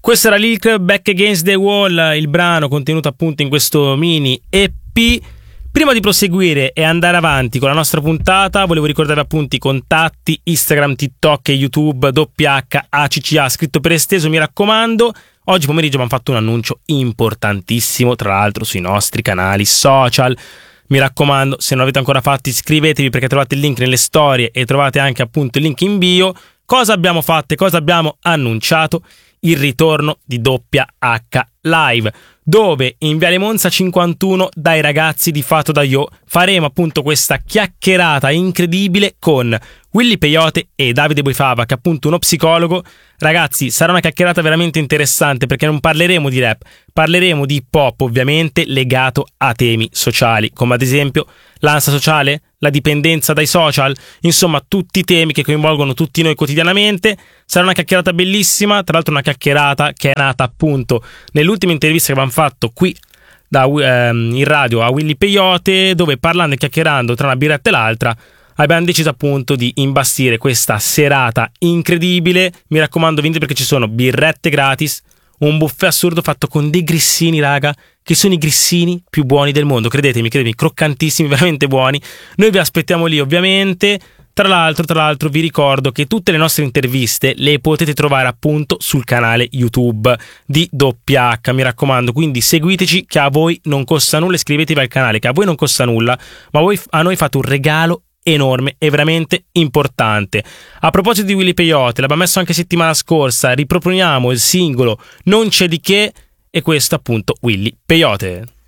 Questo era Lil Back Against the Wall, il brano contenuto appunto in questo mini EP. Prima di proseguire e andare avanti con la nostra puntata, volevo ricordarvi appunto i contatti: Instagram, TikTok e YouTube, WHACCA, scritto per esteso, mi raccomando. Oggi pomeriggio abbiamo fatto un annuncio importantissimo, tra l'altro sui nostri canali social. Mi raccomando, se non l'avete ancora fatto, iscrivetevi, perché trovate il link nelle storie e trovate anche appunto il link in bio. Cosa abbiamo fatto e cosa abbiamo annunciato? Il ritorno di WH Live, dove in Viale Monza 51 dai ragazzi di Fato da Io faremo appunto questa chiacchierata incredibile con Willy Peyote e Davide Boifava, che è appunto uno psicologo. Ragazzi, sarà una chiacchierata veramente interessante, perché non parleremo di rap, parleremo di hip hop, ovviamente legato a temi sociali, come ad esempio l'ansia sociale, la dipendenza dai social, insomma tutti temi che coinvolgono tutti noi quotidianamente. Sarà una chiacchierata bellissima, tra l'altro una chiacchierata che è nata appunto nell'ultima intervista che abbiamo fatto qui in radio a Willy Peyote, dove parlando e chiacchierando tra una birretta e l'altra abbiamo deciso appunto di imbastire questa serata incredibile. Mi raccomando, venite, perché ci sono birrette gratis, un buffet assurdo fatto con dei grissini, raga, che sono i grissini più buoni del mondo, credetemi, croccantissimi, veramente buoni. Noi vi aspettiamo lì, ovviamente. Tra l'altro vi ricordo che tutte le nostre interviste le potete trovare appunto sul canale YouTube di WH, mi raccomando, quindi seguiteci, che a voi non costa nulla. Iscrivetevi al canale, che a voi non costa nulla, ma a noi fate un regalo enorme e veramente importante. A proposito di Willy Peyote, l'abbiamo messo anche settimana scorsa, riproponiamo il singolo Non c'è di che, e questo appunto Willy Peyote.